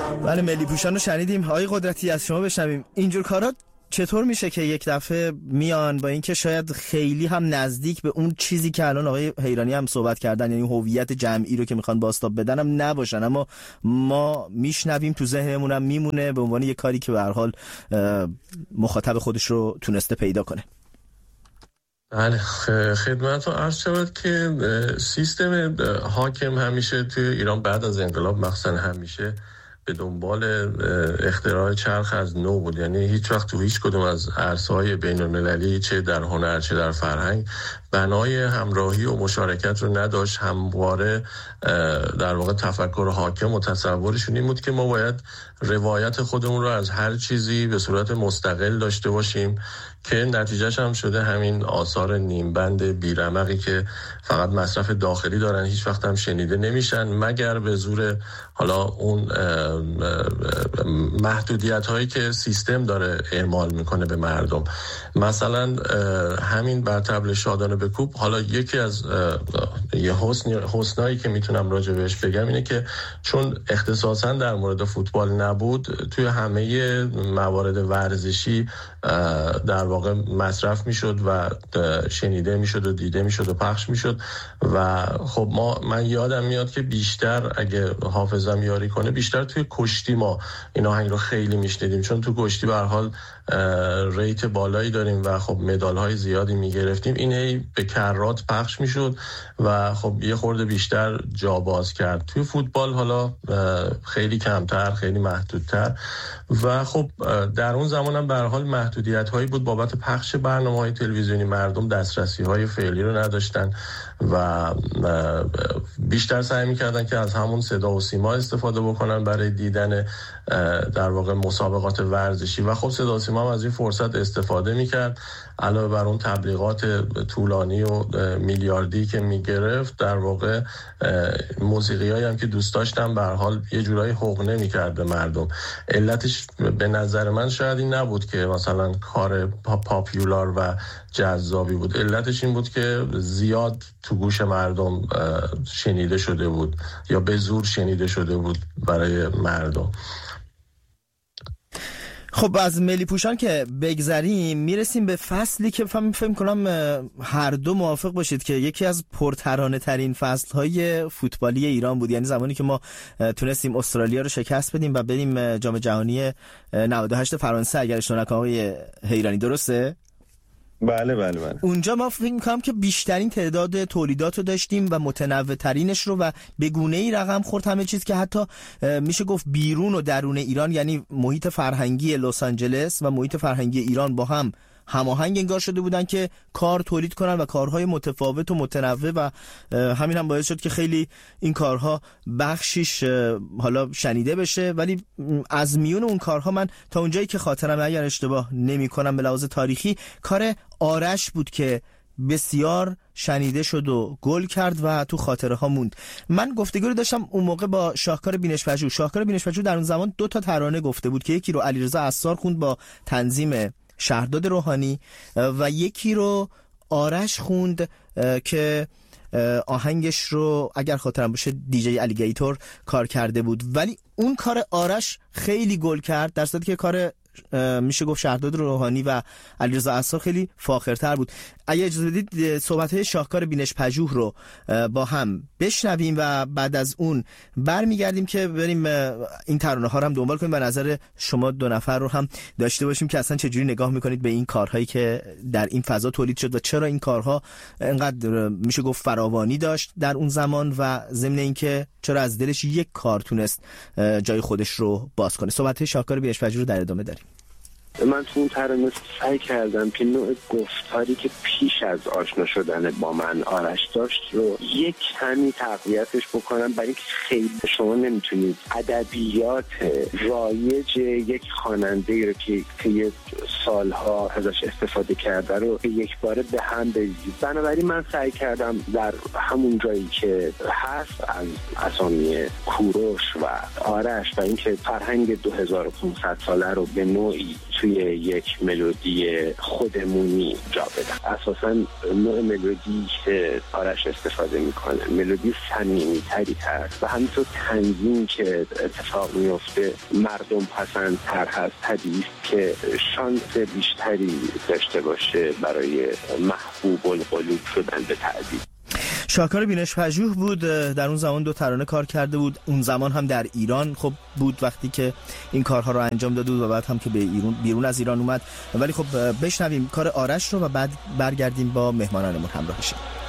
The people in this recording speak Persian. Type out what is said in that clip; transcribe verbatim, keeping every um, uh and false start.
بله، ملی پوشان رو شنیدیم. آقای قدرتی از شما بشنویم اینجور کارا چطور میشه که یک دفعه میان با اینکه شاید خیلی هم نزدیک به اون چیزی که الان آقای حیرانی هم صحبت کردن، یعنی هویت جمعی رو که میخوان بازتاب بدن هم نباشن، اما ما میشنویم تو ذهنمون هم میمونه به عنوان یک کاری که به هر حال مخاطب خودش رو تونسته پیدا کنه. بله، خدمت رو عرض شود که سیستم حاکم همیشه توی ایران بعد از انقلاب مخصوصا همیشه به دنبال اختراع چرخ از نو بود. یعنی هیچ وقت تو هیچ کدوم از عرصه‌های بین‌المللی، چه در هنر چه در فرهنگ، بنای همراهی و مشارکت رو نداشت. همواره در واقع تفکر حاکم و تصورشون این بود که ما باید روایت خودمون رو از هر چیزی به صورت مستقل داشته باشیم، که نتیجهش هم شده همین آثار نیمبند بیرمقی که فقط مصرف داخلی دارن، هیچ وقت هم شنیده نمیشن مگر به زور حالا اون محدودیت هایی که سیستم داره اعمال میکنه به مردم. مثلا همین بر طبل شادانه بکوب، حالا یکی از یه حسن حسنایی که میتونم راجع بهش بگم اینه که چون اختصاصا در مورد فوتبال نبود، توی همه موارد ورزشی در واقع مصرف میشد و شنیده میشد و دیده میشد و پخش میشد. و خب ما من یادم میاد که بیشتر اگه حافظم یاری کنه بیشتر توی کشتی ما این آهنگ رو خیلی میشنیدیم، چون تو کشتی به هر حال ریت بالایی داریم و خب مدال های زیادی میگرفتیم. این هی به کرات پخش میشد و خب یه خورده بیشتر جا باز کرد. توی فوتبال حالا خیلی کمتر، خیلی محدودتر. و خب در اون زمان هم به هر حال محدودیت هایی بود بابت پخش برنامه های تلویزیونی. مردم دسترسی های فعلی رو نداشتن و بیشتر سعی میکردن که از همون صدا و سیما استفاده بکنن برای دیدن در واقع مسابقات ورزشی و خب صدا و سیما هم از این فرصت استفاده میکرد. علاوه بر اون تبلیغات طولانی و میلیاردی که میگرفت، در واقع موسیقی هایی هم که دوست داشتم به هر حال یه جورایی حقنه میکرد به مردم. علتش به نظر من شاید این نبود که مثلا کار پاپیولار و جذابی بود، علتش این بود که زیاد تو گوش مردم شنیده شده بود یا به زور شنیده شده بود برای مردم. خب از ملی پوشان که بگذریم میرسیم به فصلی که فهم فهم کنم هر دو موافق باشید که یکی از پرترانه ترین فصلهای فوتبالی ایران بود. یعنی زمانی که ما تونستیم استرالیا رو شکست بدیم و بریم جام جهانی نود و هشت فرانسه، اگر اشتباه نکنم آقای حیرانی، درسته؟ بله بله بله. اونجا ما فکر می‌کنم که بیشترین تعداد تولیدات رو داشتیم و متنوع ترینش رو و به گونه‌ای رقم خورد همه چیز که حتی میشه گفت بیرون و درون ایران، یعنی محیط فرهنگی لس آنجلس و محیط فرهنگی ایران با هم هماهنگ انگار شده بودن که کار تولید کنن و کارهای متفاوت و متنوع و همین هم باعث شد که خیلی این کارها بخشیش حالا شنیده بشه. ولی از میون اون کارها من تا اونجایی که خاطرم اگر اشتباه نمی کنم به لحاظ تاریخی، کار آرش بود که بسیار شنیده شد و گل کرد و تو خاطره ها موند. من گفتگو رو داشتم اون موقع با شاهکار بینش‌پژوه. شاهکار بینش‌پژوه در اون زمان دو تا ترانه گفته بود که یکی رو علیرضا عصار خوند با تنظیم شهرداد روحانی و یکی رو آرش خوند که آهنگش رو اگر خاطرم باشه دیجی الیگیتور کار کرده بود. ولی اون کار آرش خیلی گل کرد، در صورتی که کار میشه گفت شهرداد روحانی و علیرضا عصار خیلی فاخرتر بود. اگه اجازه بدید صحبت‌های شاهکار بینش‌پژوه رو با هم بشنویم و بعد از اون برمیگردیم که بریم این ترانه ها رو هم دنبال کنیم و نظر شما دو نفر رو هم داشته باشیم که اصلا چجوری نگاه میکنید به این کارهایی که در این فضا تولید شد و چرا این کارها انقدر میشه گفت فراوانی داشت در اون زمان و ضمن اینکه چرا از دلش یک کار تونست جای خودش رو باز کنه. صحبت‌های شاهکار بینش‌پژوه رو در ادامه داریم. من تو اون ترانه سعی کردم که نوع گفتاری که پیش از آشنا شدن با من آرش داشت رو یک کمی تقویتش بکنم، برای اینکه خیلی شما نمیتونید ادبیات رایج یک خواننده رو که که سالها ازش استفاده کرده رو یک باره به هم بریزید. بنابراین من سعی کردم در همون جایی که هست از اسامی کوروش و آرش و اینکه فرهنگ دو هزار و پانصد ساله رو به نوعی توی یک ملودی خودمونی جا بدم. اساساً نوع ملودی که آرش استفاده میکنه ملودی صمیمی تری هست و همینطور تنظیم که اتفاق میفته مردم پسندتر هست، طبیعی که شانس بیشتری داشته باشه برای محبوب القلوب شدن به تعبیر. شاکار بینش پژوه بود، در اون زمان دو ترانه کار کرده بود، اون زمان هم در ایران خب بود وقتی که این کارها رو انجام داده بود و بعد هم که به ایران بیرون از ایران اومد. ولی خب بشنویم کار آرش رو و بعد برگردیم با مهمانانمون همراه شیم.